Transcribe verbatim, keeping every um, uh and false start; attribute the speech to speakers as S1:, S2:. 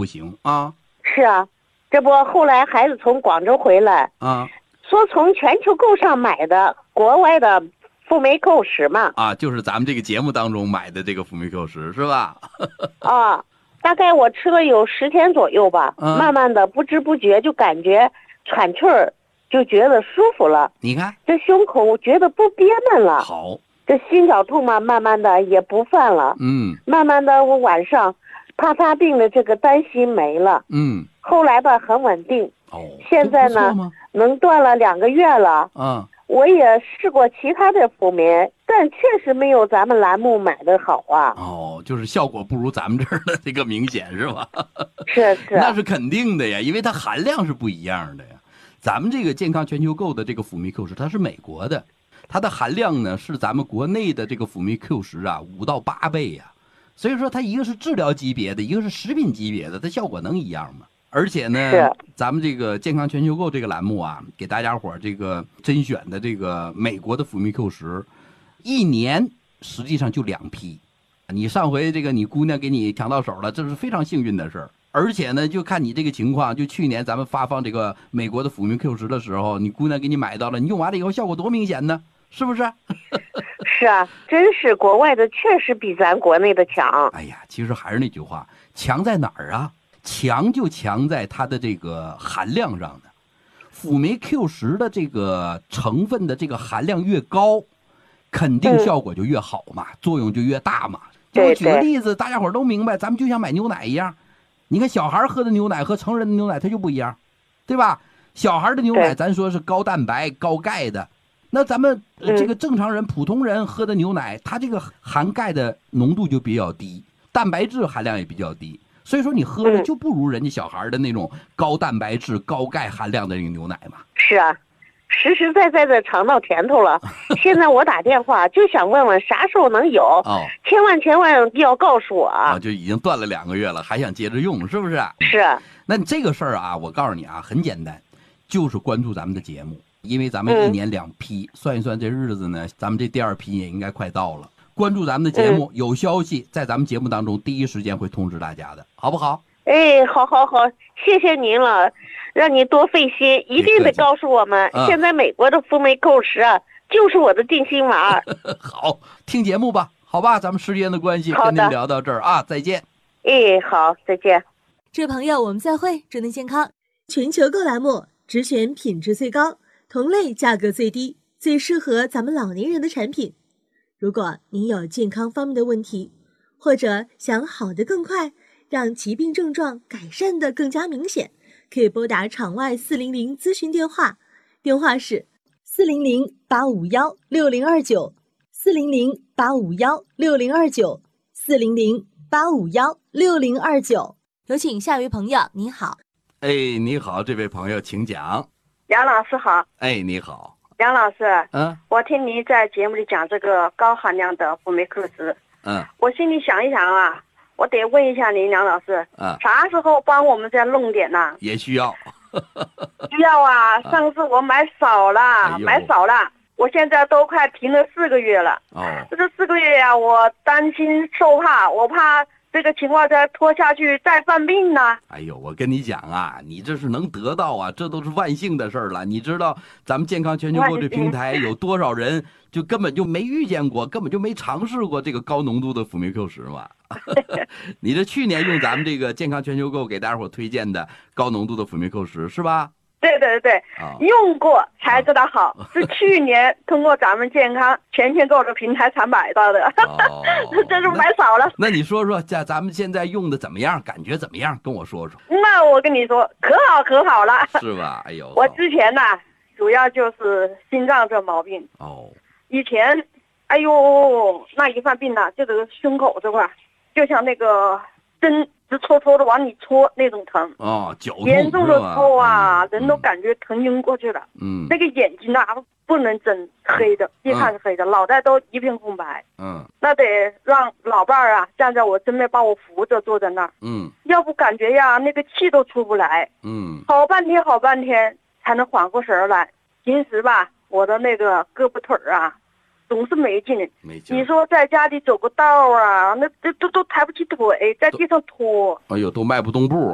S1: 不行啊。
S2: 是啊，这不后来孩子从广州回来
S1: 啊，
S2: 说从全球购上买的国外的辅酶 Q 十嘛。
S1: 啊，就是咱们这个节目当中买的这个辅酶 Q 十是吧？
S2: 啊，大概我吃了有十天左右吧，
S1: 嗯、
S2: 慢慢的不知不觉就感觉喘气儿，就觉得舒服了。
S1: 你看，
S2: 这胸口觉得不憋闷了。
S1: 好，
S2: 这心绞痛嘛，慢慢的也不犯了。
S1: 嗯，
S2: 慢慢的我晚上怕发病的这个担心没了。
S1: 嗯，
S2: 后来吧很稳定。
S1: 哦，
S2: 现在呢能断了两个月了。
S1: 嗯。
S2: 我也试过其他的辅酶，但确实没有咱们栏目买的好啊。
S1: 哦，就是效果不如咱们这儿的这个明显是吧？
S2: 是是，
S1: 那是肯定的呀，因为它含量是不一样的呀。咱们这个健康全球购的这个辅酶 Q 十，它是美国的，它的含量呢是咱们国内的这个辅酶 Q 十啊五到八倍呀。所以说它一个是治疗级别的，一个是食品级别的，它效果能一样吗？而且呢，咱们这个健康全球购这个栏目啊，给大家伙这个甄选的这个美国的辅酶 Q 十，一年实际上就两批。你上回这个你姑娘给你抢到手了，这是非常幸运的事儿。而且呢，就看你这个情况，就去年咱们发放这个美国的辅酶 Q 十的时候，你姑娘给你买到了，你用完了以后效果多明显呢，是不是？
S2: 是啊，真是国外的确实比咱国内的强。
S1: 哎呀，其实还是那句话，强在哪儿啊？强就强在它的这个含量上的，辅酶 Q 十的这个成分的这个含量越高，肯定效果就越好嘛，嗯、作用就越大嘛。我举个例子，大家伙都明白，咱们就像买牛奶一样，你看小孩喝的牛奶和成人的牛奶它就不一样，对吧？小孩的牛奶咱说是高蛋白高钙的，那咱们这个正常人、嗯、普通人喝的牛奶，它这个含钙的浓度就比较低，蛋白质含量也比较低。所以说你喝的就不如人家小孩的那种高蛋白质、高钙含量的那个牛奶嘛。
S2: 是啊，实实在在的尝到甜头了。现在我打电话就想问问啥时候能有，
S1: 哦，
S2: 千万千万要告诉我啊！
S1: 哦，就已经断了两个月了，还想接着用，是不是？
S2: 是。
S1: 那你这个事儿啊，我告诉你啊，很简单，就是关注咱们的节目，因为咱们一年两批，嗯、算一算这日子呢，咱们这第二批也应该快到了。关注咱们的节目，嗯、有消息在咱们节目当中第一时间会通知大家的，好不好？
S2: 哎，好好好，谢谢您了，让你多费心，一定得告诉我们，嗯、现在美国的辅酶 Q 十啊，就是我的定心丸。
S1: 好，听节目吧，好吧，咱们时间的关系，跟您聊到这儿啊，再见。
S2: 哎，好，再见。
S3: 这位朋友，我们再会，祝您健康。全球购栏目只选品质最高、同类价格最低、最适合咱们老年人的产品。如果您有健康方面的问题，或者想好得更快，让疾病症状改善得更加明显，可以拨打场外四零零咨询电话，电话是四零零八五幺六零二九，四零零八五幺六零二九，四零零八五幺六零二九。有请下一位朋友，你好。
S1: 哎，你好，这位朋友，请讲。
S4: 杨老师好。
S1: 哎，你好。
S4: 杨老师，
S1: 嗯，
S4: 我听您在节目里讲这个高含量的辅酶 Q 十，
S1: 嗯，
S4: 我心里想一想啊，我得问一下您，梁老师，
S1: 嗯，
S4: 啥时候帮我们再弄点呢？
S1: 也需要，
S4: 需要啊！上次我买少了，
S1: 哎、
S4: 买少了，我现在都快停了四个月了。
S1: 哦，
S4: 这四个月呀、啊，我担心受怕，我怕这个情况再拖下去再犯病呢。
S1: 哎呦，我跟你讲啊，你这是能得到啊，这都是万幸的事儿了。你知道咱们健康全球购这平台有多少人就根本就没遇见过，根本就没尝试过这个高浓度的辅酶 Q 十嘛？你这去年用咱们这个健康全球购给大家伙推荐的高浓度的辅酶 Q 十是吧？
S4: 对对对对，
S1: 哦、
S4: 用过才知道好，哦、是去年通过咱们健康全球购的平台才买到的，
S1: 哦、
S4: 这是买少了。
S1: 那, 那你说说，在咱们现在用的怎么样？感觉怎么样？跟我说说。
S4: 那我跟你说，可好可好了，
S1: 是吧？哎呦，
S4: 我之前呢，主要就是心脏这毛病。
S1: 哦。
S4: 以前，哎呦，那一犯病呢，就这个胸口这块，就像那个针。直戳戳的往里戳那种疼
S1: 哦，绞痛
S4: 严重的时候啊、
S1: 嗯，
S4: 人都感觉疼晕过去了。
S1: 嗯，
S4: 那个眼睛啊不能睁，黑的，一看是黑的，嗯、脑袋都一片空白。
S1: 嗯，
S4: 那得让老伴儿啊站在我身边把我扶着坐在那儿。
S1: 嗯，
S4: 要不感觉呀那个气都出不来。
S1: 嗯，
S4: 好半天好半天才能缓过神来。平时吧，我的那个胳膊腿儿啊。总是没劲，
S1: 没劲。
S4: 你说在家里走个道啊，那这都都抬不起腿，在地上拖。
S1: 哎呦，都迈不动步。